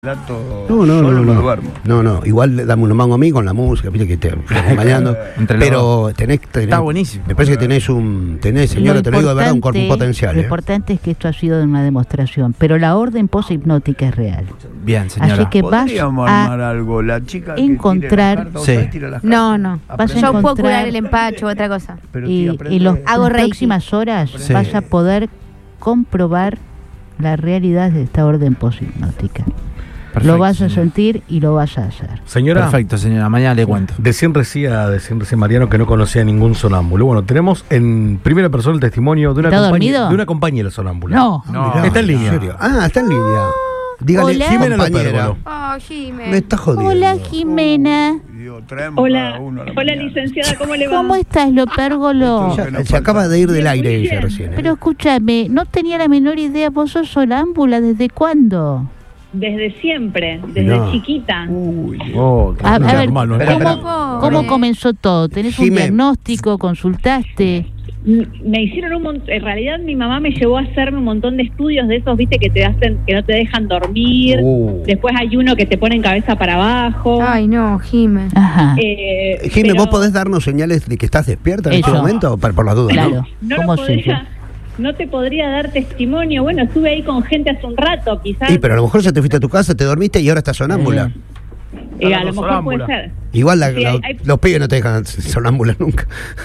No duermo. Igual dame un mango a mí con la música, viste que te acompañando. Pero tenés, está buenísimo. Me parece que tenés señora, te lo digo de verdad, un potencial. Lo importante es que esto ha sido una demostración, pero la orden poshipnótica es real. Bien, señora. Así que vas armar algo. La chica encontrar. No. Vas a Yo puedo encontrar curar el empacho o otra cosa. Y las próximas horas vas a poder comprobar la realidad de esta orden poshipnótica. Perfecto, lo vas a señora. sentir y lo vas a hacer. Señora, perfecto, señora, mañana le cuento. Decían recién Mariano que no conocía ningún sonámbulo. Bueno, tenemos en primera persona el testimonio de una compañera sonámbula. No. Mirá, está en línea. ¿En serio? está en línea. Dígale, Hola. Jimena compañera. Oh, Jimena. Me está jodiendo. Hola, Jimena. Hola, licenciada, ¿cómo le va? ¿Cómo estás, Lopérgolo? Se acaba de ir del aire ella recién. Pero escúchame, no tenía la menor idea, vos sos sonámbula, ¿desde cuándo? Desde siempre, desde chiquita. A ver, Pero, ¿cómo comenzó todo? ¿Tenés un Jimé. diagnóstico? ¿Consultaste? Me hicieron en realidad mi mamá me llevó a hacerme un montón de estudios de esos, viste, que te hacen, que no te dejan dormir. Después hay uno que te pone en cabeza para abajo. Ay, no, Jimena. Ajá. Jimé, ¿vos podés darnos señales de que estás despierta en este Eso. momento? Por las dudas, Claro. ¿Cómo se dice? No te podría dar testimonio. Bueno, estuve ahí con gente hace un rato, quizás. Sí, pero a lo mejor ya te fuiste a tu casa, te dormiste y ahora estás sonámbula. A lo mejor puede ser. Igual Sí, los pibes no te dejan sonámbula nunca.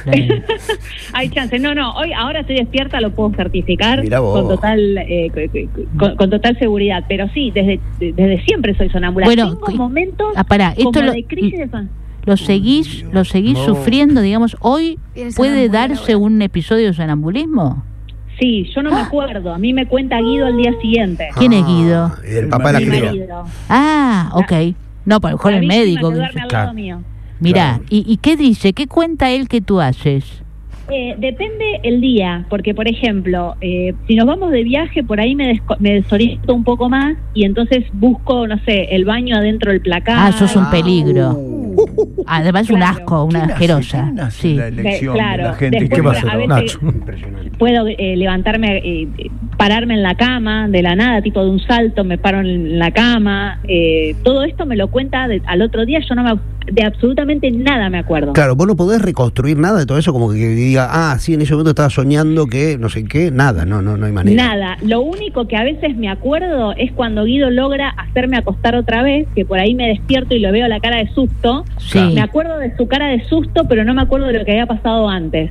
Hay chance. Ahora estoy despierta, lo puedo certificar Mirá vos. con total seguridad. Pero sí, desde siempre soy sonámbula. Bueno, tengo momentos esto como de crisis de son. ¿Lo seguís sufriendo, digamos? ¿Hoy puede darse un episodio de sonambulismo? Sí, yo no me acuerdo. A mí me cuenta Guido al día siguiente. ¿Quién es Guido? El papá de la Mi cría. marido. Ah, ok. No, para lo mejor La el víctima médico. que duerme al lado mío. Mirá, ¿y qué dice? ¿Qué cuenta él que tú haces? Depende el día, porque por ejemplo, si nos vamos de viaje, por ahí me desoriento un poco más y entonces busco, no sé, el baño adentro del placar. Ah, sos un peligro. Además un asco, una asquerosa. Sí. La elección Claro. de la gente. Después, ¿Qué va a a hacer? veces puedo levantarme, pararme en la cama de la nada, tipo de un salto, me paro en la cama. Todo esto me lo cuenta al otro día. Yo de absolutamente nada me acuerdo. Claro, vos no podés reconstruir nada de todo eso, como que diga, sí, en ese momento estaba soñando que no sé qué, nada, no hay manera. Nada, lo único que a veces me acuerdo es cuando Guido logra hacerme acostar otra vez, que por ahí me despierto y lo veo la cara de susto. Sí. Me acuerdo de su cara de susto, pero no me acuerdo de lo que había pasado antes.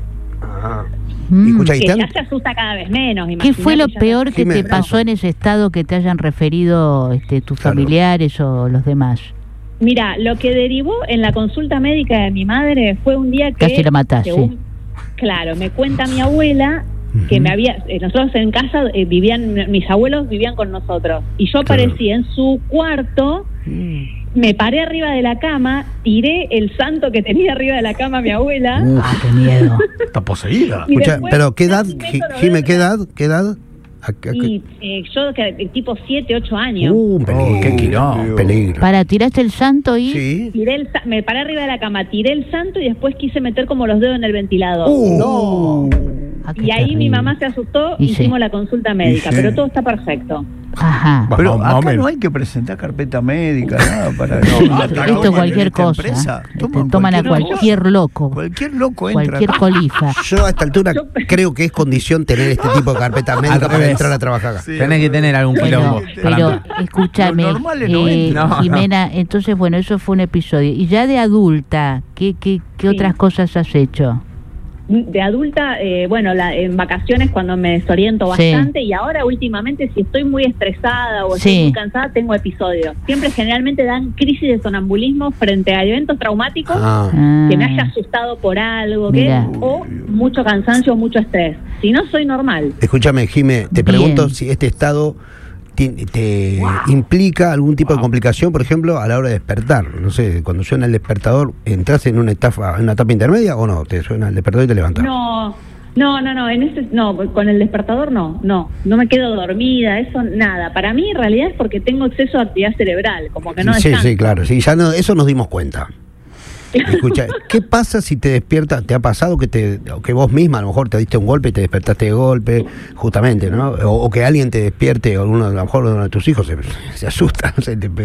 Y escucha, Que ya se asusta cada vez menos. ¿Qué fue lo imaginate, ya peor que Jimé, te pasó en ese estado que te hayan referido tus Claro. familiares o los demás? Mira, lo que derivó en la consulta médica de mi madre fue un día que... Casi la matás, sí. Claro, me cuenta mi abuela que nosotros en casa mis abuelos vivían con nosotros y yo aparecí en su cuarto, me paré arriba de la cama, tiré el santo que tenía arriba de la cama mi abuela. Qué miedo. Está poseída. Y Escucha, después pero ¿qué edad, casi meto los Jimé, dedos qué edad? Y yo tipo 7, 8 años. Peligro, qué quilombo. peligro. Tiraste el santo y... Sí. Me paré arriba de la cama, tiré el santo y después quise meter como los dedos en el ventilador. No. Qué Y ahí terrible. mi mamá se asustó, Y sí. hicimos la consulta médica, sí. pero todo está perfecto. Ajá. Pero Más o acá menos. no hay que presentar carpeta médica, nada para Esto cualquier cosa. Toman a cualquier loco. Cualquier loco entra. Cualquier colifa. Yo a esta altura creo que es condición tener este tipo de carpeta médica para revés. entrar a trabajar acá. Sí. Tenés que tener algún quilombo. Pero escúchame, Lo normal es no entra. No. Jimena, entonces bueno, eso fue un episodio. Y ya de adulta, ¿qué otras cosas has hecho? De adulta, en vacaciones cuando me desoriento Sí. bastante y ahora últimamente si estoy muy estresada o Sí. estoy muy cansada tengo episodios. Siempre generalmente dan crisis de sonambulismo frente a eventos traumáticos que me haya asustado por algo Mirá. o mucho cansancio o mucho estrés. Si no, soy normal. Escúchame, Jimé, te Bien. pregunto si este estado te implica algún tipo de complicación, por ejemplo, a la hora de despertar. No sé, cuando suena el despertador, ¿entras en una etapa intermedia o no? ¿Te suena el despertador y te levantas? No, con el despertador no me quedo dormida, eso nada. Para mí en realidad es porque tengo exceso de actividad cerebral, como que no Sí, descanso. claro, sí, eso nos dimos cuenta. Escucha, ¿qué pasa si te despiertas? ¿Te ha pasado que vos misma a lo mejor te diste un golpe y te despertaste de golpe, justamente, ¿no? O que alguien te despierte, o a lo mejor uno de tus hijos se asusta, no sé,